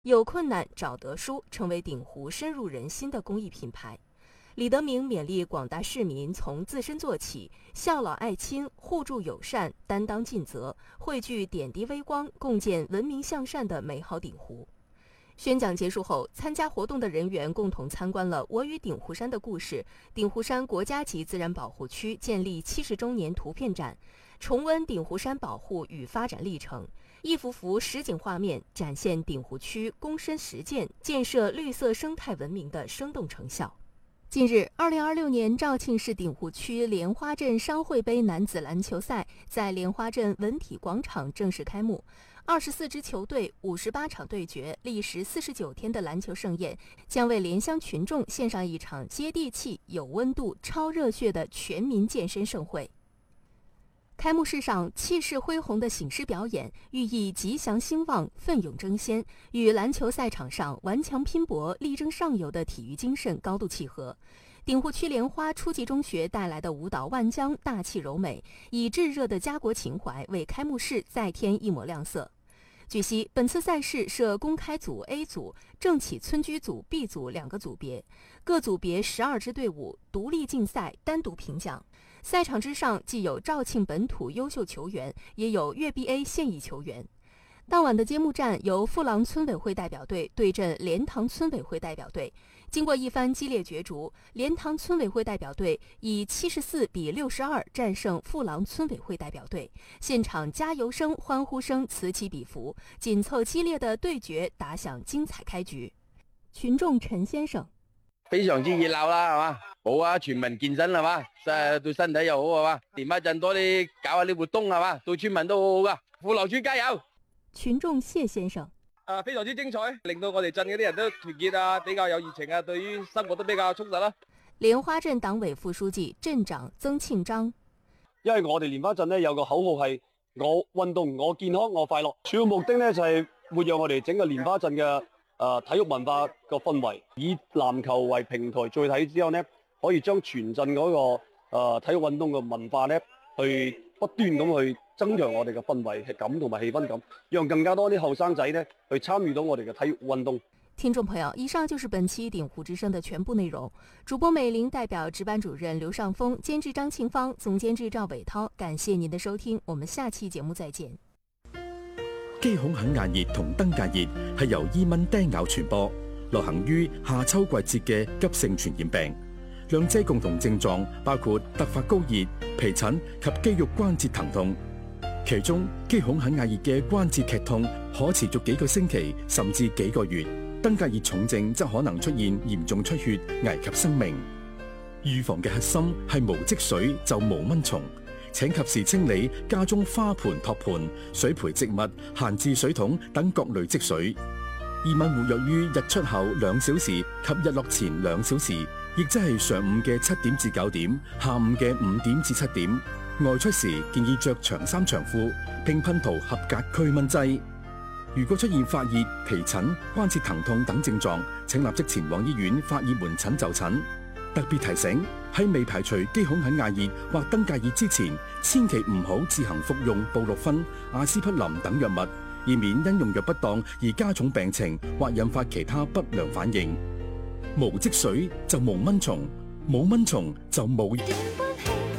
有困难找德叔，成为鼎湖深入人心的公益品牌。李德明勉励广大市民从自身做起，孝老爱亲，互助友善，担当尽责，汇聚点滴微光，共建文明向善的美好鼎湖。宣讲结束后，参加活动的人员共同参观了《我与鼎湖山的故事》鼎湖山国家级自然保护区建立70周年图片展，重温鼎湖山保护与发展历程，一幅幅实景画面展现鼎湖区躬身实践建设绿色生态文明的生动成效。近日，2026年肇庆市鼎湖区莲花镇商会杯男子篮球赛在莲花镇文体广场正式开幕。24支球队58场对决，历时49天的篮球盛宴将为莲乡群众献上一场接地气、有温度、超热血的全民健身盛会。开幕式上气势恢宏的醒狮表演，寓意吉祥兴旺、奋勇争先，与篮球赛场上顽强拼搏、力争上游的体育精神高度契合。鼎湖区莲花初级中学带来的舞蹈《万江》大气柔美，以炙热的家国情怀为开幕式再添一抹亮色。据悉，本次赛事设公开组 A 组、正起村居组 B 组2个组别，各组别12支队伍独立竞赛、单独评奖。赛场之上既有肇庆本土优秀球员，也有粤 BA 现役球员。当晚的揭幕战由富郎村委会代表队对阵莲塘村委会代表队。经过一番激烈角逐，莲塘村委会代表队以74比62战胜富郎村委会代表队。现场加油声、欢呼声此起彼伏，紧凑激烈的对决打響精彩開局。群眾陳先生： 非常之熱鬧啦，係嘛？好啊，全民健身係嘛？對身體又好係嘛？連一陣多啲搞下啲活動係嘛？對村民都好好噶。富郎村加油！ 群眾謝先生： 非常之精彩，令到我哋鎮嗰啲人都團結啊，比較有熱情啊，對於生活都比較充實啦。 蓮花鎮黨委副書記、鎮長曾慶章： 因為我哋蓮花鎮呢有個口號係我運動、我健康、我快樂，主要目的呢就係活躍我哋整個蓮花鎮嘅體育文化個氛圍，以籃球為平台聚體之後呢，可以將全鎮嗰個體育運動嘅文化呢去不斷咁去增強我哋嘅氛圍感同埋氣氛感，讓更加多啲後生仔呢去參與到我哋嘅體育運動。 聽眾朋友，以上就是本期鼎湖之聲的全部內容。主播美玲代表值班主任劉尚峰，監製張慶芳，總監製趙偉濤，感謝您的收聽，我們下期節目再見。 肌孔肯亞熱同登革熱係由伊蚊叮咬傳播，流行於夏秋季節嘅急性傳染病。兩者共同症狀包括突發高熱、皮疹及肌肉關節疼痛。其中，肌孔肯亞熱嘅關節劇痛可持續幾個星期甚至幾個月，登革熱重症則可能出現嚴重出血，危及生命。預防嘅核心係無積水就無蚊蟲，請及時清理家中花盆、托盤、水培植物、閒置水桶等各類積水。伊蚊活躍於日出後2小時及日落前2小時，亦即係上午嘅7點至9點，下午嘅5點至7點。外出時建議着長衫長褲，並噴塗合格驅蚊劑。如果出現發熱、皮疹、關節疼痛等症狀，請立即前往醫院發熱門診就診。特別提醒，喺未排除肌孔肯亞熱或登革熱之前，千祈唔好自行服用布洛芬、阿司匹林等藥物，以免因用藥不當而加重病情或引發其他不良反應。無積水就無蚊蟲，冇蚊蟲就冇。